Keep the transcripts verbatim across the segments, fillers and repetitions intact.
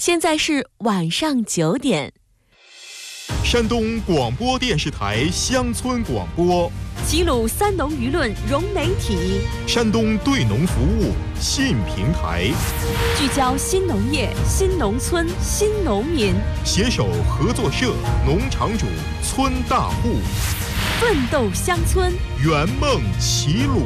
现在是晚上九点。 山东广播电视台乡村广播， 齐鲁三农舆论融媒体， 山东对农服务新平台， 聚焦新农业、新农村、新农民， 携手合作社、农场主、村大户， 奋斗乡村， 圆梦齐鲁。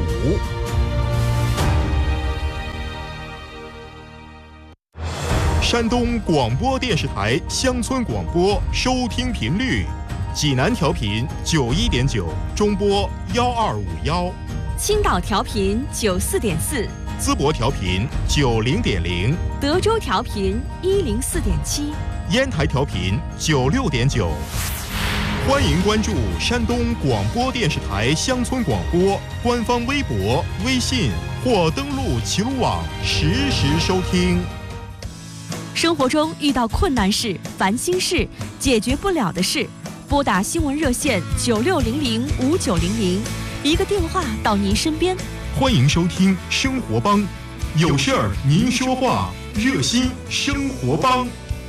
山东广播电视台乡村广播收听频率：济南调频九一点九，中波幺二五幺； 青岛调频九四点四， 淄博调频九零点零， 德州调频一零四点七， 烟台调频九六点九。欢迎关注山东广播电视台乡村广播官方微博、微信或登录齐鲁网实时收听。 生活中遇到困难事、烦心事、解决不了的事，拨打新闻热线九六零零五九零零，一个电话到您身边。 欢迎收听生活帮，有事儿您说话，热心生活帮。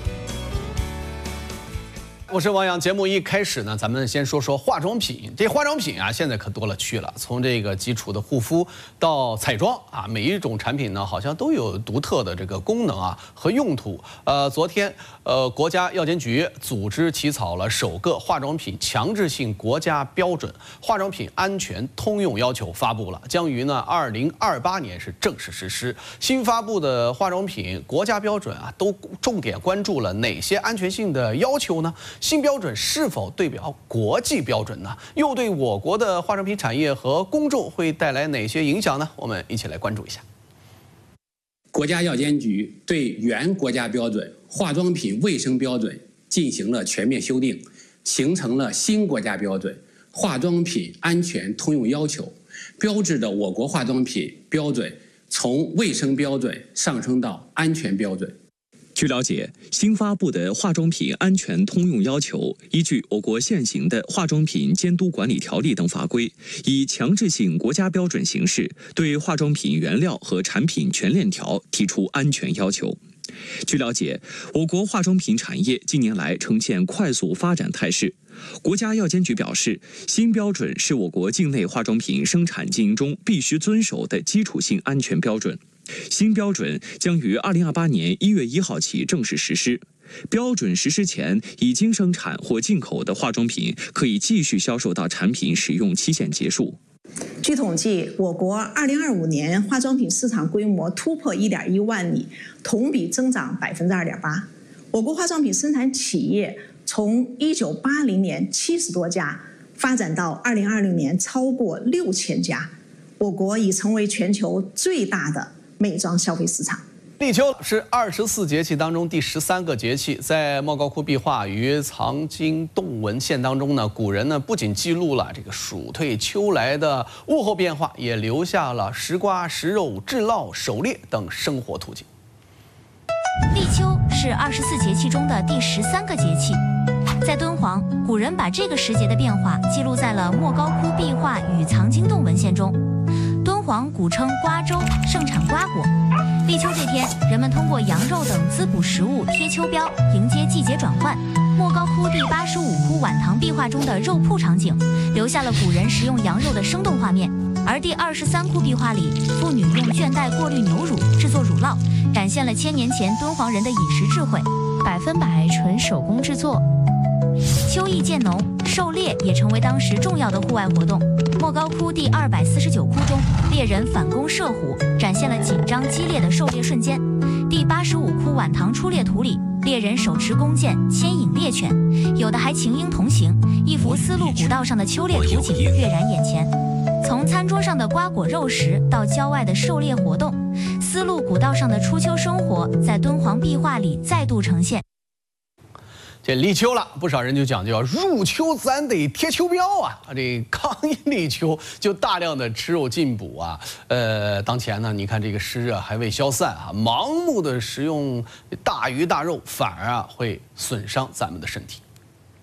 我是王洋，节目一开始呢，咱们先说说化妆品。这化妆品啊，现在可多了去了，从这个基础的护肤到彩妆啊，每一种产品呢，好像都有独特的这个功能啊和用途。呃，昨天呃，国家药监局组织起草了首个化妆品强制性国家标准《化妆品安全通用要求》发布了，将于呢二零二八年是正式实施。新发布的化妆品国家标准啊，都重点关注了哪些安全性的要求呢？新标准是否对标国际标准呢？又对我国的化妆品产业和公众会带来哪些影响呢？我们一起来关注一下。 国家药监局对原国家标准化妆品卫生标准进行了全面修订，形成了新国家标准《化妆品安全通用要求》，标志着我国化妆品标准从卫生标准上升到安全标准。 据了解，新发布的化妆品安全通用要求，依据我国现行的化妆品监督管理条例等法规，以强制性国家标准形式，对化妆品原料和产品全链条提出安全要求。据了解，我国化妆品产业近年来呈现快速发展态势。国家药监局表示，新标准是我国境内化妆品生产经营中必须遵守的基础性安全标准。新标准将于二零二八年一月一号起正式实施。标准实施前已经生产或进口的化妆品，可以继续销售到产品使用期限结束。 据统计，我国二零二五年化妆品市场规模突破一点一万亿，同比增长百分之二点八。我国化妆品生产企业从一九八零年七十多家发展到二零二零年超过六千家，我国已成为全球最大的美妆消费市场。 立秋是二十四节气当中第十三个节气，在莫高窟壁画与藏经洞文献当中呢，古人呢不仅记录了这个暑退秋来的物候变化，也留下了食瓜、食肉、制酪、狩猎等生活图景。 立秋是二十四节气中的第十三个节气，在敦煌，古人把这个时节的变化记录在了莫高窟壁画与藏经洞文献中。敦煌古称瓜州，盛产瓜果。立秋这天，人们通过羊肉等滋补食物贴秋膘，迎接季节转换。莫高窟第八十五窟碗堂壁画中的肉铺场景，留下了古人食用羊肉的生动画面。而第二十三窟壁画里，妇女用绢带过滤牛乳制作乳酪，展现了千年前敦煌人的饮食智慧，百分百纯手工制作。秋意渐浓，狩猎也成为当时重要的户外活动。莫高窟第二百四十九窟中，猎人反弓射虎，展现了紧张激烈的狩猎瞬间。第八十五窟碗堂出猎图里，猎人手持弓箭牵引猎犬，有的还琴鹰同行，一幅丝路古道上的秋猎图景跃然眼前。从餐桌上的瓜果肉食到郊外的狩猎活动，丝路古道上的初秋生活在敦煌壁画里再度呈现。 这立秋了，不少人就讲究啊，入秋咱得贴秋膘啊。这刚一立秋就大量的吃肉进补啊。呃，当前呢，你看这个湿热还未消散啊，盲目的食用大鱼大肉，反而啊会损伤咱们的身体。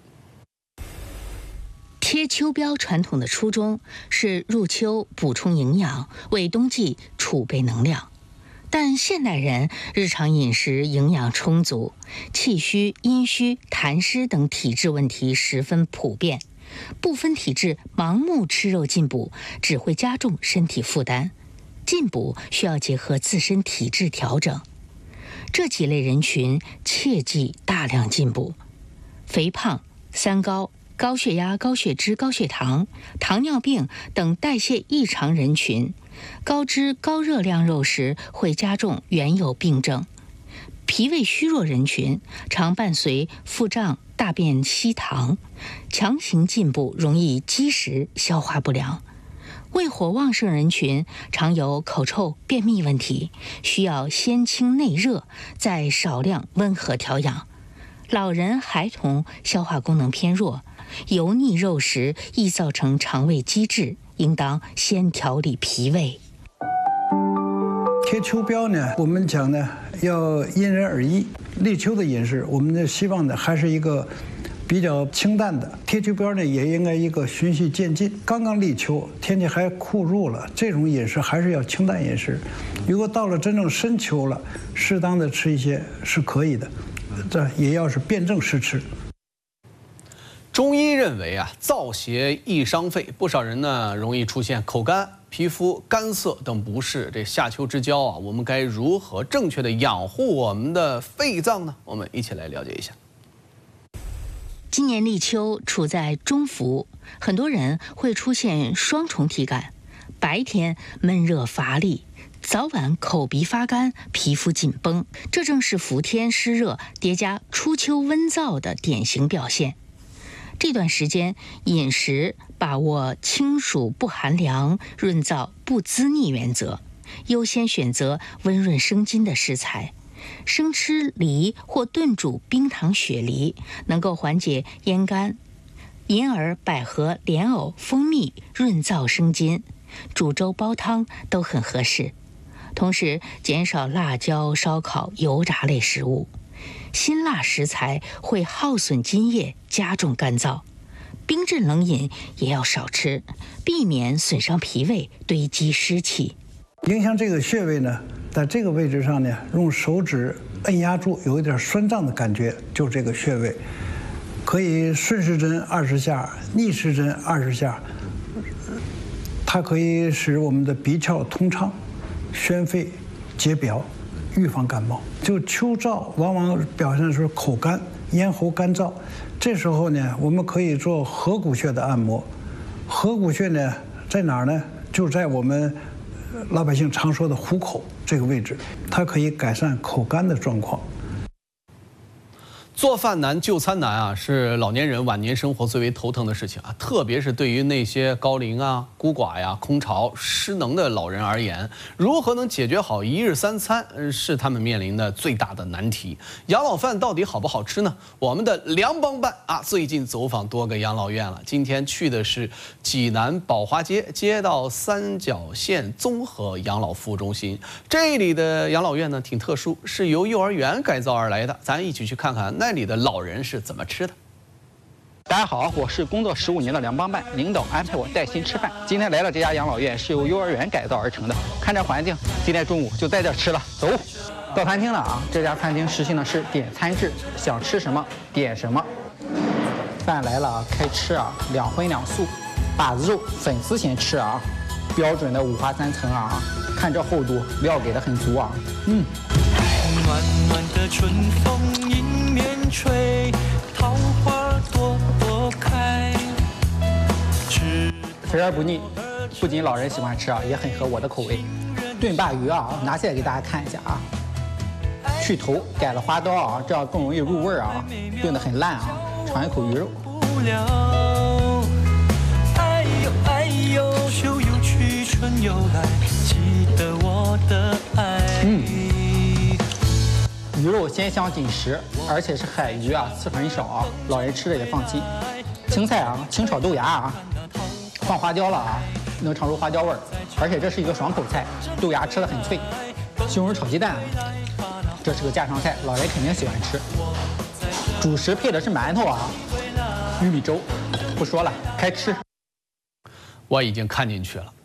贴秋膘传统的初衷是入秋补充营养，为冬季储备能量。 但现代人日常饮食营养充足，气虚、阴虚、痰湿等体质问题十分普遍。部分体质盲目吃肉进补，只会加重身体负担。进补需要结合自身体质调整。这几类人群切忌大量进补：肥胖、三高、高血压、高血脂、高血糖、糖尿病等代谢异常人群。高脂高热量肉食会加重原有病症。脾胃虚弱人群常伴随腹胀、大便稀溏，强行进补容易积食、消化不良。胃火旺盛人群常有口臭、便秘问题，需要先清内热，再少量温和调养。老人、孩童消化功能偏弱，油腻肉食易造成肠胃积滞，应当先调理脾胃。 贴秋膘呢，我们讲呢要因人而异。立秋的饮食，我们的希望呢还是一个比较清淡的。贴秋膘呢也应该一个循序渐进。刚刚立秋，天气还酷热了，这种饮食还是要清淡饮食。如果到了真正深秋了，适当的吃一些是可以的，这也要是辨证施吃。 中医认为啊，燥邪易伤肺，不少人呢容易出现口干、皮肤干涩等不适。这夏秋之交啊，我们该如何正确的养护我们的肺脏呢？我们一起来了解一下。 今年立秋处在中伏，很多人会出现双重体感：白天闷热乏力，早晚口鼻发干、皮肤紧绷。这正是伏天湿热叠加初秋温燥的典型表现。这段时间饮食把握清暑不寒凉、润燥不滋腻原则，优先选择温润生津的食材。生吃梨或炖煮冰糖雪梨能够缓解咽干，银耳、百合、莲藕、蜂蜜润燥生津，煮粥煲汤都很合适。同时减少辣椒、烧烤、油炸类食物。辛辣食材会耗损津液，加重干燥。冰镇冷饮也要少吃，避免损伤脾胃，堆积湿气。 影响这个穴位呢，在这个位置上呢，用手指按压住，有一点酸胀的感觉，就是这个穴位。可以顺时针二十下，逆时针二十下。它可以使我们的鼻窍通畅，宣肺解表，预防感冒。就秋燥往往表现出口干、咽喉干燥，这时候呢，我们可以做合谷穴的按摩。合谷穴呢，在哪儿呢？就在我们老百姓常说的虎口这个位置，它可以改善口干的状况。 做饭难、就餐难啊，是老年人晚年生活最为头疼的事情啊。特别是对于那些高龄啊、孤寡呀、空巢、失能的老人而言，如何能解决好一日三餐，是他们面临的最大的难题。养老饭到底好不好吃呢？我们的梁帮办啊，最近走访多个养老院了。今天去的是济南宝华街街道三角县综合养老服务中心。这里的养老院呢，挺特殊，是由幼儿园改造而来的。咱一起去看看那里的老人是怎么吃的。 大家好，我是工作十五年的梁帮办，领导安排我带薪吃饭。今天来到这家养老院是由幼儿园改造而成的，看这环境，今天中午就在这吃了。走，到餐厅了啊！这家餐厅实行的是点餐制，想吃什么点什么。饭来了，开吃啊，两荤两素，把子肉粉丝先吃啊，标准的五花三层啊，看这厚度，料给的很足啊，嗯。 暖暖的春风迎面吹，桃花朵朵开。 肥而不腻，不仅老人喜欢吃啊，也很合我的口味。炖鲅鱼啊，拿下来给大家看一下啊。去头改了花刀啊，这样更容易入味啊。炖得很烂啊，尝一口鱼肉。 哎呦哎呦，秋又去春又来，记得我的爱。 嗯。鱼肉鲜香紧实，而且是海鱼啊，刺很少啊，老人吃了也放心。青菜啊，清炒豆芽啊，放花椒了啊，能尝出花椒味儿，而且这是一个爽口菜，豆芽吃得很脆。西红柿炒鸡蛋，这是个家常菜，老人肯定喜欢吃。主食配的是馒头啊，玉米粥，不说了，开吃。 我已经看进去了。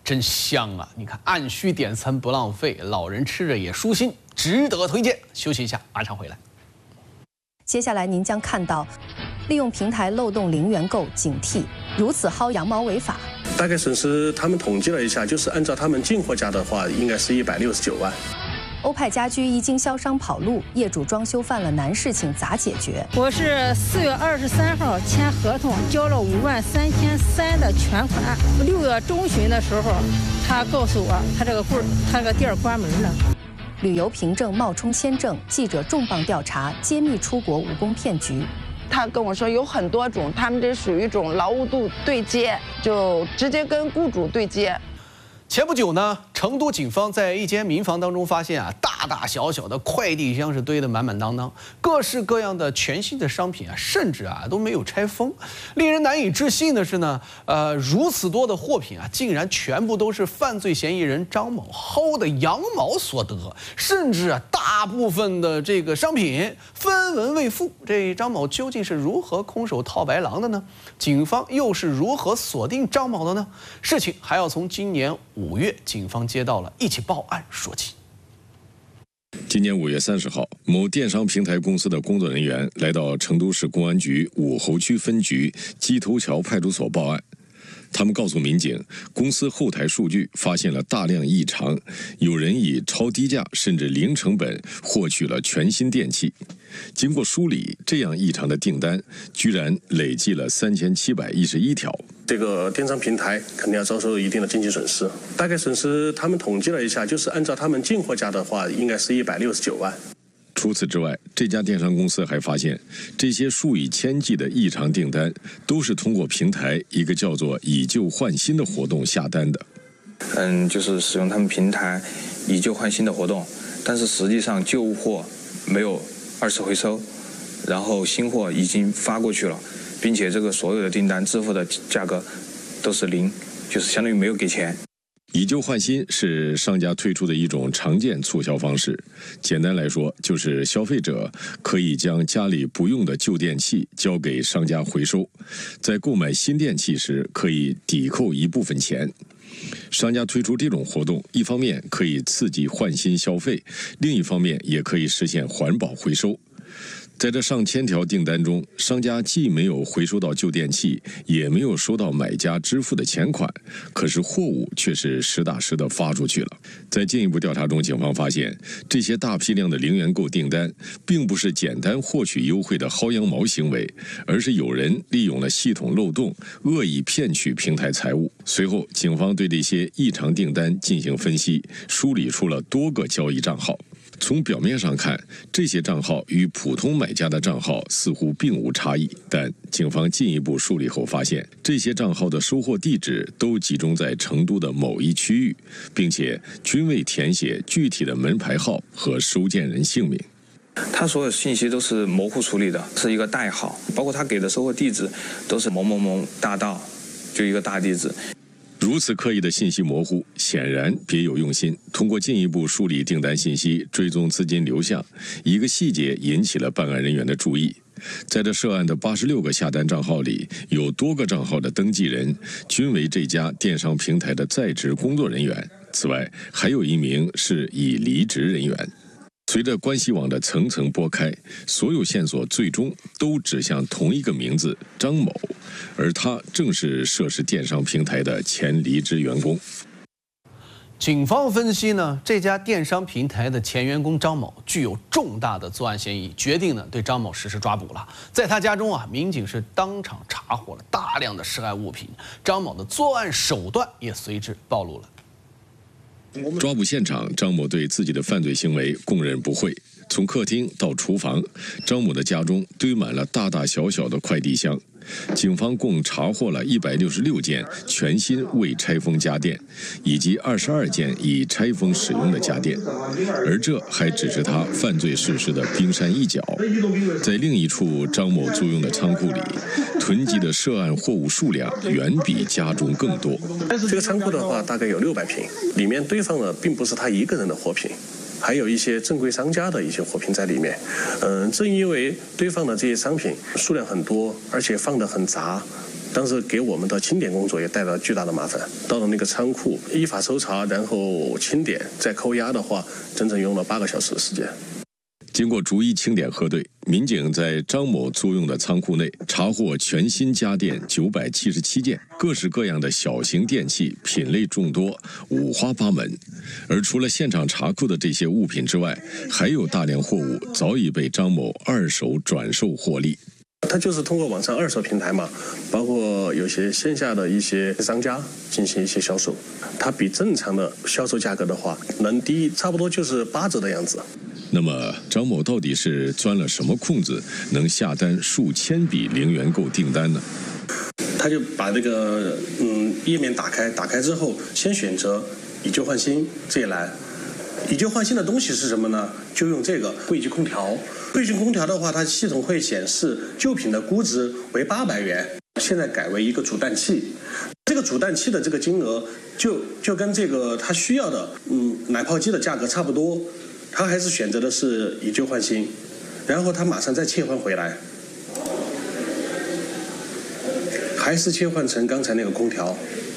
真香啊！你看，按需点餐不浪费，老人吃着也舒心，值得推荐。休息一下，马上回来。 接下来您将看到，利用平台漏洞零元购，警惕如此薅羊毛违法。 大概损失他们统计了一下，就是按照他们进货价的话，应该是一百六十九万。 欧派家居一经销商跑路，业主装修犯了难事情咋解决？ 我是四月二十三号签合同，交了五万三千三的全款。六月中旬的时候，他告诉我他这个柜他这个店关门了。 旅游凭证冒充签证，记者重磅调查，揭秘出国务工骗局。 他跟我说有很多种，他们这属于一种劳务度对接，就直接跟雇主对接。 前不久呢，成都警方在一间民房当中发现啊，大大小小的快递箱是堆得满满当当，各式各样的全新的商品啊，甚至啊都没有拆封。令人难以置信的是呢，呃，如此多的货品啊，竟然全部都是犯罪嫌疑人张某薅的羊毛所得，甚至啊，大部分的这个商品分文未付。这张某究竟是如何空手套白狼的呢？警方又是如何锁定张某的呢？事情还要从今年五月，警方接到了一起报案说起。 今年五月三十号，某电商平台公司的工作人员来到成都市公安局武侯区分局鸡头桥派出所报案。他们告诉民警，公司后台数据发现了大量异常，有人以超低价甚至零成本获取了全新电器。经过梳理，这样异常的订单居然累计了三千七百一十一条。 这个电商平台肯定要遭受一定的经济损失，大概损失他们统计了一下，就是按照他们进货价的话，应该是一百六十九万。 除此之外，这家电商公司还发现，这些数以千计的异常订单都是通过平台一个叫做以旧换新的活动下单的。 嗯，就是使用他们平台以旧换新的活动，但是实际上旧货没有二次回收，然后新货已经发过去了，并且这个所有的订单支付的价格都是零，就是相当于没有给钱。 以旧换新是商家推出的一种常见促销方式，简单来说就是消费者可以将家里不用的旧电器交给商家回收，在购买新电器时可以抵扣一部分钱。商家推出这种活动，一方面可以刺激换新消费，另一方面也可以实现环保回收。在这上千条订单中，商家既没有回收到旧电器，也没有收到买家支付的钱款，可是货物却是实打实的发出去了。在进一步调查中，警方发现，这些大批量的零元购订单，并不是简单获取优惠的薅羊毛行为，而是有人利用了系统漏洞，恶意骗取平台财物。随后，警方对这些异常订单进行分析，梳理出了多个交易账号。从表面上看，这些账号与普通买家的账号似乎并无差异，但警方进一步梳理后发现，这些账号的收货地址都集中在成都的某一区域，并且均未填写具体的门牌号和收件人姓名。 他所有信息都是模糊处理的，是一个代号，包括他给的收货地址都是某某某大道，就一个大地址。 如此刻意的信息模糊，显然别有用心。通过进一步梳理订单信息，追踪资金流向，一个细节引起了办案人员的注意。在这涉案的八十六个下单账号里，有多个账号的登记人均为这家电商平台的在职工作人员。此外，还有一名是已离职人员。随着关系网的层层拨开，所有线索最终都指向同一个名字张某，而他正是涉事电商平台的前离职员工。 警方分析呢，这家电商平台的前员工张某具有重大的作案嫌疑，决定呢对张某实施抓捕了。在他家中啊，民警是当场查获了大量的涉案物品，张某的作案手段也随之暴露了。 抓捕现场，张某对自己的犯罪行为供认不讳。从客厅到厨房，张某的家中堆满了大大小小的快递箱。警方共查获了一百六十六件全新未拆封家电，以及二十二件已拆封使用的家电，而这还只是他犯罪事实的冰山一角。在另一处张某租用的仓库里，囤积的涉案货物数量远比家中更多。 这个仓库的话，大概有六百平，里面堆放的并不是他一个人的货品， 还有一些正规商家的一些货品在里面。嗯，正因为堆放的这些商品数量很多，而且放得很杂，当时给我们的清点工作也带来巨大的麻烦。到了那个仓库，依法搜查，然后清点，再扣押的话，整整用了八个小时的时间。 经过逐一清点核对，民警在张某租用的仓库内查获全新家电九百七十七件，各式各样的小型电器品类众多，五花八门。而除了现场查扣的这些物品之外，还有大量货物早已被张某二手转售获利。 他就是通过网上二手平台嘛，包括有些线下的一些商家进行一些销售，它比正常的销售价格的话，能低差不多就是八折的样子。 那么张某到底是钻了什么空子，能下单数千笔零元购订单呢？ 他就把这个嗯页面打开，打开之后先选择以旧换新这一栏。以旧换新的东西是什么呢？就用这个柜机空调。柜机空调的话，它系统会显示旧品的估值为八百元，现在改为一个煮蛋器。这个煮蛋器的这个金额就就跟这个他需要的嗯奶泡机的价格差不多。他还是选择的是以旧换新，然后他马上再切换回来，还是切换成刚才那个空调。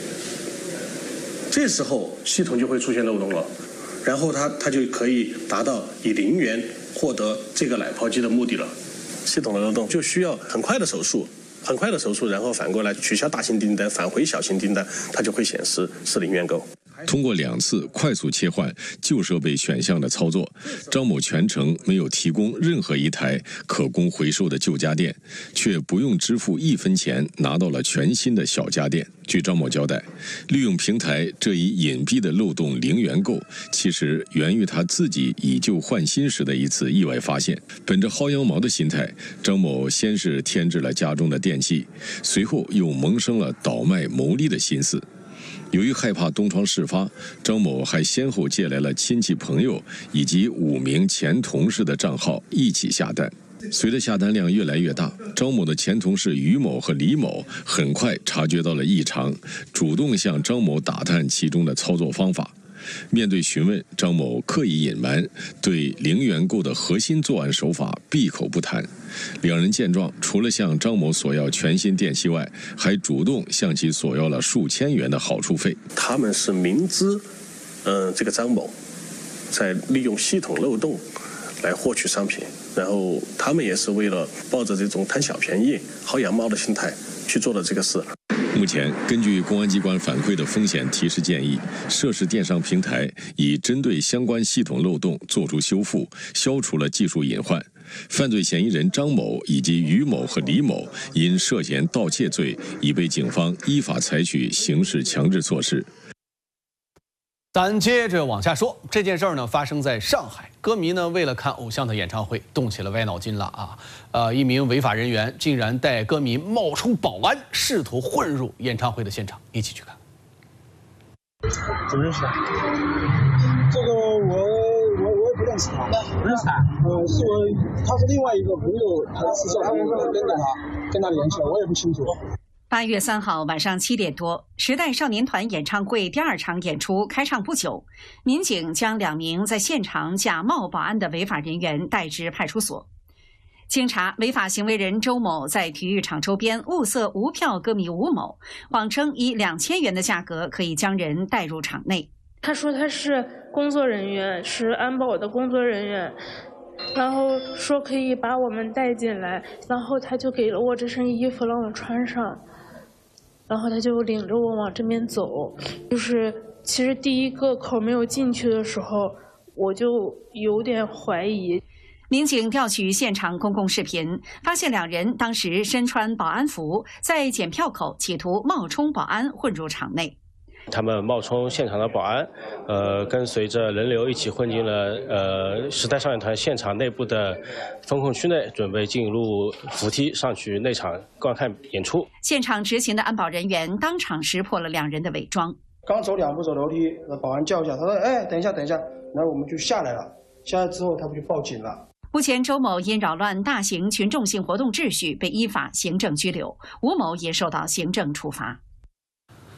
这时候系统就会出现漏洞了，然后他他就可以达到以零元获得这个奶泡机的目的了。系统的漏洞就需要很快的手速，很快的手速，然后反过来取消大型订单，返回小型订单，它就会显示是零元购。 通过两次快速切换旧设备选项的操作，张某全程没有提供任何一台可供回收的旧家电，却不用支付一分钱拿到了全新的小家电。据张某交代，利用平台这一隐蔽的漏洞零元购，其实源于他自己以旧换新时的一次意外发现。本着薅羊毛的心态，张某先是添置了家中的电器，随后又萌生了倒卖牟利的心思。由于害怕东窗事发，张某还先后借来了亲戚朋友以及五名前同事的账号一起下单。随着下单量越来越大，张某的前同事于某和李某很快察觉到了异常，主动向张某打探其中的操作方法。面对询问，张某刻意隐瞒，对零元购的核心作案手法闭口不谈。两人见状，除了向张某索要全新电器外，还主动向其索要了数千元的好处费。 他们是明知，嗯、呃，这个张某在利用系统漏洞来获取商品，然后他们也是为了抱着这种贪小便宜、薅羊毛的心态去做的这个事。 目前，根据公安机关反馈的风险提示建议，涉事电商平台已针对相关系统漏洞作出修复，消除了技术隐患。犯罪嫌疑人张某以及于某和李某因涉嫌盗窃罪，已被警方依法采取刑事强制措施。 咱接着往下说，这件事儿呢发生在上海，歌迷呢为了看偶像的演唱会，动起了歪脑筋了啊！呃，一名违法人员竟然带歌迷冒充保安，试图混入演唱会的现场，一起去看。 怎么认识啊？这个我我我也不认识他，不认识他？呃，是我，他是另外一个朋友，他私下跟跟着他跟他联系了，我也不清楚。 八月三号晚上七点多，时代少年团演唱会第二场演出开唱不久，民警将两名在现场假冒保安的违法人员带至派出所。经查，违法行为人周某在体育场周边物色无票歌迷吴某，谎称以两千元的价格可以将人带入场内。 他说他是工作人员，是安保的工作人员。然后说可以把我们带进来，然后他就给了我这身衣服让我穿上，然后他就领着我往这边走。就是其实第一个口没有进去的时候，我就有点怀疑。 民警调取现场公共视频，发现两人当时身穿保安服，在检票口企图冒充保安混入场内。 他们冒充现场的保安，呃，跟随着人流一起混进了呃时代少年团现场内部的风控区内，准备进入扶梯上去内场观看演出。 现场执勤的安保人员当场识破了两人的伪装。 刚走两步走楼梯，保安叫一下，他说：“哎，等一下，等一下。”然后我们就下来了。下来之后，他不就报警了？ 目前，周某因扰乱大型群众性活动秩序被依法行政拘留，吴某也受到行政处罚。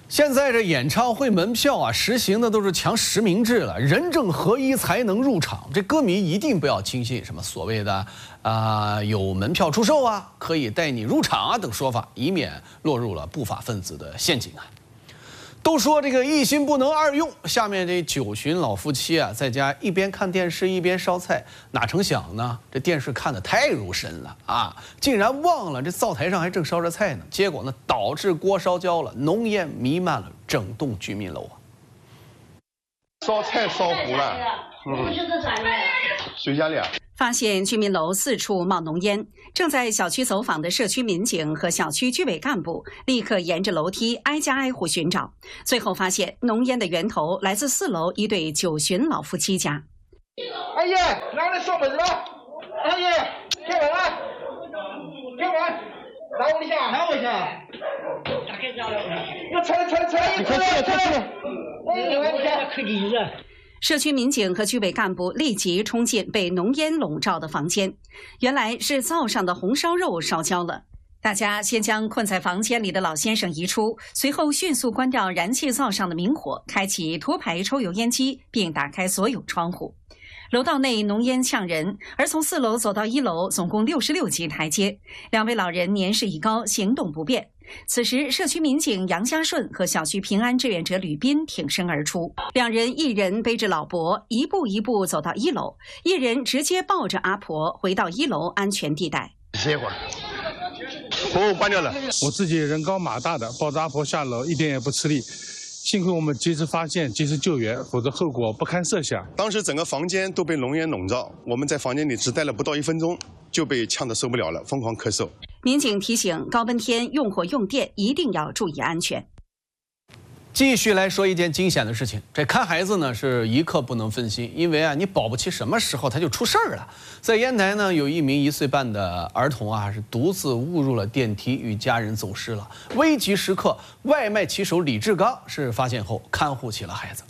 现在这演唱会门票啊，实行的都是强实名制了，人证合一才能入场。这歌迷一定不要轻信什么所谓的啊、呃、有门票出售啊，可以带你入场啊等说法，以免落入了不法分子的陷阱啊。都说这个一心不能二用，下面这九旬老夫妻啊，在家一边看电视一边烧菜，哪成想呢？这电视看得太入神了啊，竟然忘了这灶台上还正烧着菜呢。结果呢，导致锅烧焦了，浓烟弥漫了整栋居民楼啊。 烧菜烧糊了，嗯，谁家里啊？ 发现居民楼四处冒浓烟，正在小区走访的社区民警和小区居委干部立刻沿着楼梯挨家挨户寻找，最后发现浓烟的源头来自四楼一对九旬老夫妻家。 阿姨，哪来烧门子了？阿姨，开门啊！开门！拿我一下，拿我一下。打开家了。要拆了，拆了，拆了！快点，快点！哎，我家可急了。 社区民警和居委干部立即冲进被浓烟笼罩的房间，原来是灶上的红烧肉烧焦了。大家先将困在房间里的老先生移出，随后迅速关掉燃气灶上的明火，开启脱排抽油烟机，并打开所有窗户。楼道内浓烟呛人，而从四楼走到一楼，总共六十六级台阶。两位老人年事已高，行动不便。此时，社区民警杨家顺和小区平安志愿者吕斌挺身而出，两人一人背着老伯，一步一步走到一楼，一人直接抱着阿婆回到一楼安全地带。 歇会儿，火关掉了。 我自己人高马大的，抱着阿婆下楼一点也不吃力。幸亏我们及时发现，及时救援，否则后果不堪设想。 当时整个房间都被浓烟笼罩，我们在房间里只待了不到一分钟，就被呛得受不了了，疯狂咳嗽。 民警提醒高温天用火用电一定要注意安全。 继续来说一件惊险的事情，这看孩子呢是一刻不能分心，因为啊你保不齐什么时候他就出事儿了。在烟台呢，有一名一岁半的儿童啊是独自误入了电梯，与家人走失了。危急时刻，外卖骑手李志刚是发现后看护起了孩子。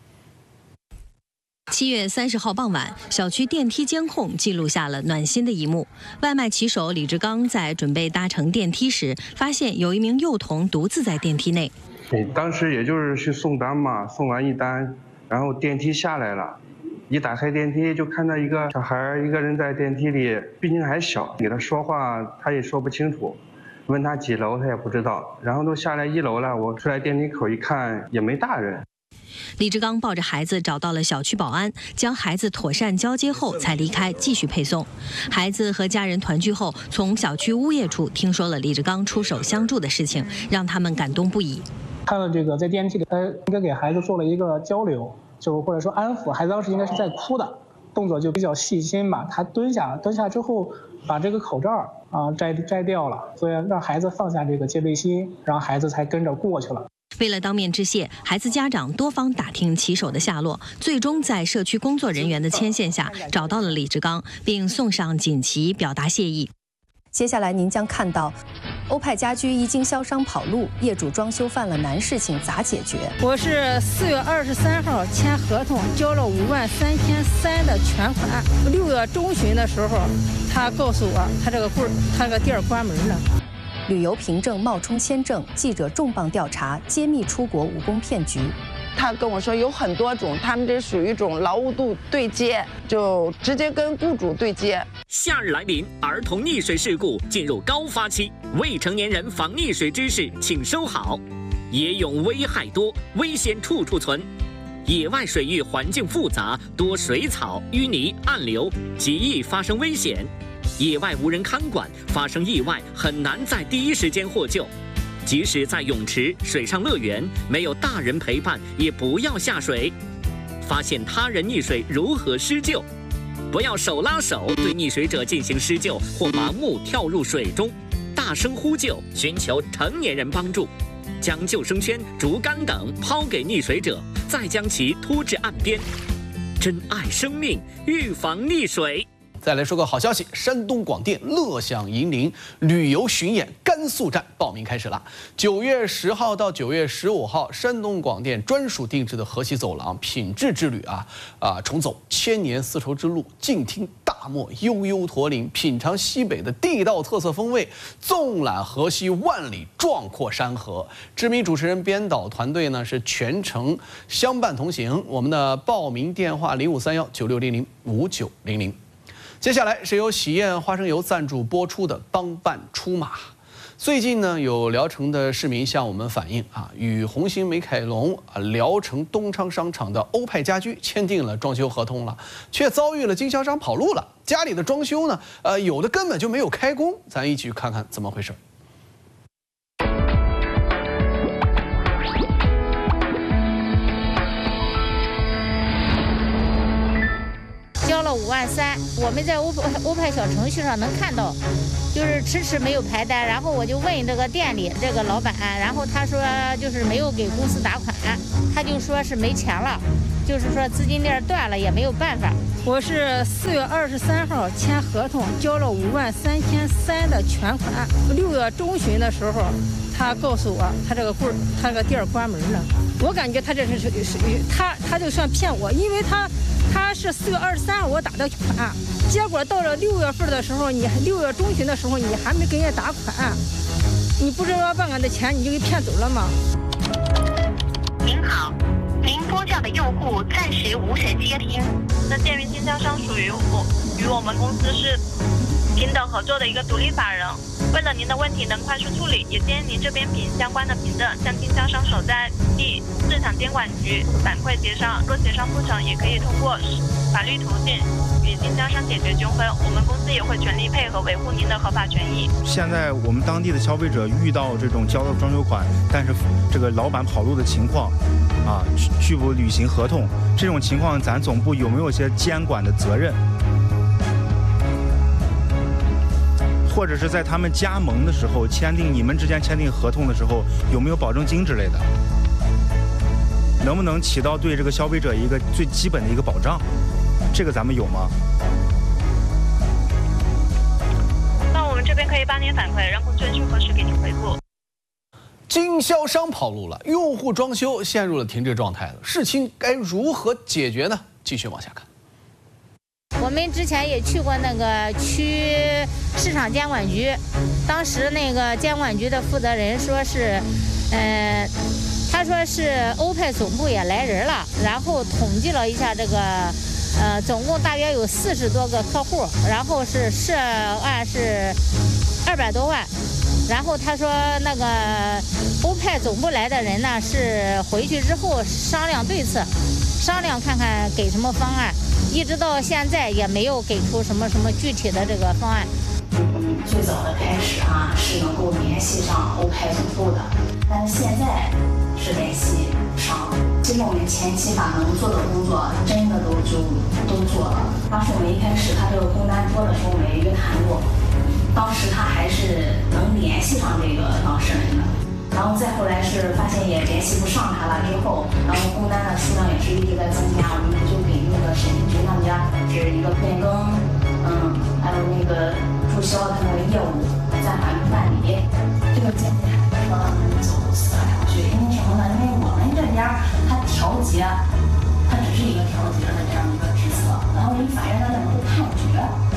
七月三十号傍晚，小区电梯监控记录下了暖心的一幕。外卖骑手李志刚在准备搭乘电梯时，发现有一名幼童独自在电梯内。 对，当时也就是去送单嘛，送完一单，然后电梯下来了，一打开电梯就看到一个小孩一个人在电梯里，毕竟还小，给他说话他也说不清楚，问他几楼他也不知道，然后都下来一楼了，我出来电梯口一看也没大人。 李志刚抱着孩子找到了小区保安，将孩子妥善交接后才离开，继续配送。孩子和家人团聚后，从小区物业处听说了李志刚出手相助的事情，让他们感动不已。 看到这个在电梯里，他应该给孩子做了一个交流，就或者说安抚，孩子当时应该是在哭的，动作就比较细心吧。他蹲下，蹲下之后把这个口罩啊摘摘掉了，所以让孩子放下这个戒备心，然后孩子才跟着过去了。 为了当面致谢，孩子家长多方打听骑手的下落，最终在社区工作人员的牵线下找到了李志刚，并送上锦旗表达谢意。 接下来您将看到，欧派家居一经销商跑路，业主装修犯了难事情咋解决？ 我是四月二十三号签合同，交了五万三千三的全款。六月中旬的时候，他告诉我他这个柜他这个店关门了。 旅游凭证冒充签证，记者重磅调查，揭秘出国务工骗局。 他跟我说有很多种，他们这属于一种劳务度对接，就直接跟雇主对接。 夏日来临，儿童溺水事故进入高发期，未成年人防溺水知识请收好。野泳危害多，危险处处存。野外水域环境复杂，多水草、淤泥、暗流，极易发生危险。野外无人看管，发生意外很难在第一时间获救。即使在泳池、水上乐园，没有大人陪伴，也不要下水。发现他人溺水如何施救？不要手拉手对溺水者进行施救，或盲目跳入水中。大声呼救，寻求成年人帮助。将救生圈、竹竿等抛给溺水者，再将其拖至岸边。珍爱生命，预防溺水。 再来说个好消息，山东广电乐享银陵旅游巡演甘肃站报名开始了。九月十号到九月十五号，山东广电专属定制的河西走廊品质之旅啊啊，重走千年丝绸之路，静听大漠悠悠驼铃，品尝西北的地道特色风味，纵览河西万里壮阔山河。知名主持人、编导团队呢是全程相伴同行。我们的报名电话零五三幺九六零零五九零零。接下来是由喜宴花生油赞助播出的帮办出马。最近呢，有聊城的市民向我们反映啊，与红星美凯龙啊聊城东昌商场的欧派家居签订了装修合同了，却遭遇了经销商跑路了。家里的装修呢，呃，有的根本就没有开工。咱一起去看看怎么回事。 交了五万三，我们在欧欧派小程序上能看到，就是迟迟没有排单。然后我就问这个店里这个老板，然后他说就是没有给公司打款，他就说是没钱了，就是说资金链断了，也没有办法。 我是四月二十三号签合同，交了五万三千三的全款。六月中旬的时候，他告诉我他这个柜他这个店关门了。我感觉他这是属于属于他他就算骗我，因为他。他是四月二十三号我打的款，结果到了六月份的时候，你六月中旬的时候你还没给人家打款，你不知道办俺的钱你就给骗走了吗？ 您好，您拨叫的用户暂时无人接听。那鉴于经销商属于我与我们公司是平等合作的一个独立法人，为了您的问题能快速处理，也建议您这边凭相关的凭证向经销商所在地市场监管局反馈协商。若协商不成，也可以通过法律途径与经销商解决纠纷。我们公司也会全力配合维护您的合法权益。 现在我们当地的消费者遇到这种交了装修款，但是这个老板跑路的情况，啊，拒不履行合同，这种情况，咱总部有没有一些监管的责任？或者是在他们加盟的时候签订，你们之间签订合同的时候有没有保证金之类的？能不能起到对这个消费者一个最基本的一个保障？这个咱们有吗？ 那我们这边可以帮您反馈，让工作人员核实给您回复。 经销商跑路了，用户装修陷入了停滞状态了，事情该如何解决呢？继续往下看。 我们之前也去过那个区市场监管局，当时那个监管局的负责人说是，呃，他说是欧派总部也来人了，然后统计了一下这个，呃，总共大约有四十多个客户，然后是涉案是二百多万。然后他说那个欧派总部来的人呢，是回去之后商量对策，商量看看给什么方案，一直到现在也没有给出什么什么具体的这个方案。 嗯，最早的开始啊是能够联系上欧派总部的，但是现在是联系不上了。其实我们前期把能做的工作真的都就都做了。当时我们一开始他这个工单多的时候，我们也约谈过。当时他还是能联系上这个当事人的，然后再后来是发现也联系不上他了之后，然后工单的数量也是一直在增加，我们就给那个审计局他们家是一个变更，嗯，还有那个注销他那个业务暂缓办理。这个鉴定还说走四个程序，因为什么呢？因为我们这边他调节，它只是一个调节的这样一个职责，然后人法院他怎么会判决？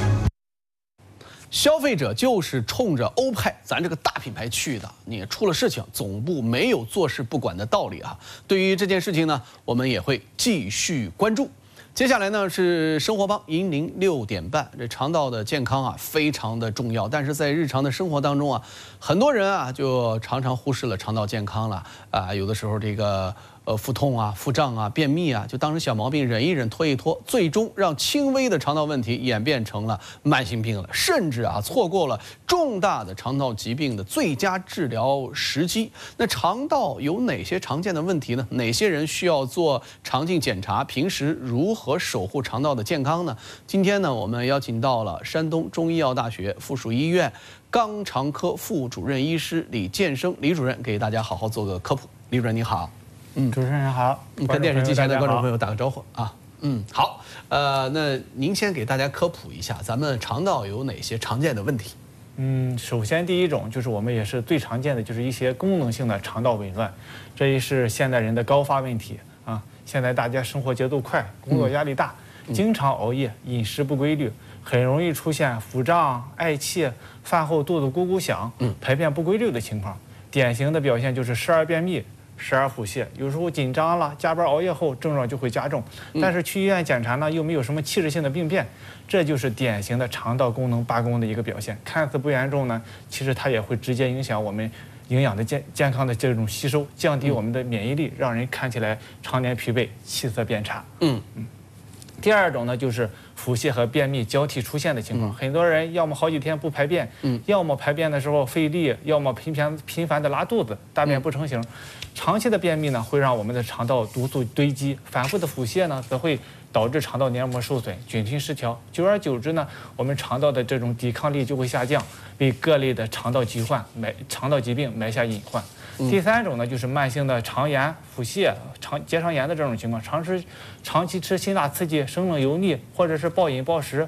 消费者就是冲着欧派咱这个大品牌去的，你出了事情，总部没有坐视不管的道理啊！对于这件事情呢，我们也会继续关注。接下来呢是生活帮银铃六点半，这肠道的健康啊非常的重要，但是在日常的生活当中啊，很多人啊就常常忽视了肠道健康了啊，有的时候这个。呃，腹痛啊、腹胀啊、便秘啊，就当成小毛病忍一忍、拖一拖，最终让轻微的肠道问题演变成了慢性病了，甚至啊错过了重大的肠道疾病的最佳治疗时机。那肠道有哪些常见的问题呢？哪些人需要做肠镜检查？平时如何守护肠道的健康呢？今天呢，我们邀请到了山东中医药大学附属医院肛肠科副主任医师李建生李主任，给大家好好做个科普。李主任你好。 嗯，主持人好， 嗯，跟电视机前的观众朋友打个招呼啊。 嗯，好，呃，那您先给大家科普一下，咱们肠道有哪些常见的问题？ 嗯，首先第一种就是我们也是最常见的，就是一些功能性的肠道紊乱，这也是现代人的高发问题啊。现在大家生活节奏快，工作压力大，嗯、经常熬夜，饮食不规律，很容易出现腹胀、嗳气、饭后肚子咕咕响、嗯、排便不规律的情况。典型的表现就是时而便秘，时而腹泻，有时候紧张了，加班熬夜后症状就会加重。但是去医院检查呢，又没有什么器质性的病变，这就是典型的肠道功能罢工的一个表现。看似不严重呢，其实它也会直接影响我们营养的健健康的这种吸收，降低我们的免疫力，让人看起来常年疲惫，气色变差。嗯嗯。第二种呢，就是腹泻和便秘交替出现的情况。嗯、很多人要么好几天不排便，嗯，要么排便的时候费力，要么频繁频繁的拉肚子，大便不成形。嗯、长期的便秘呢，会让我们的肠道毒素堆积；反复的腹泻呢，则会导致肠道黏膜受损、菌群失调。久而久之呢，我们肠道的这种抵抗力就会下降，为各类的肠道疾患埋肠道疾病埋下隐患。嗯、第三种呢，就是慢性的肠炎、腹泻、肠结肠炎的这种情况，长吃、长期吃辛辣刺激、生冷油腻，或者是暴饮暴食，